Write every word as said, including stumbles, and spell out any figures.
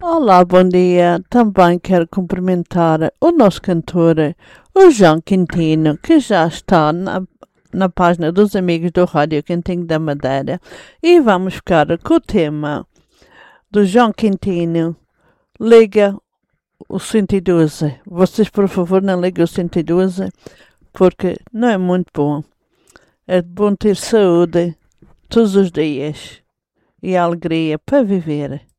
Olá, bom dia. Também quero cumprimentar o nosso cantor, o João Quintino, que já está na, na página dos amigos do Rádio Cantinho da Madeira. E vamos ficar com o tema do João Quintino. Liga o cento e doze. Vocês, por favor, não liguem o cento e doze, porque não é muito bom. É bom ter saúde todos os dias e alegria para viver.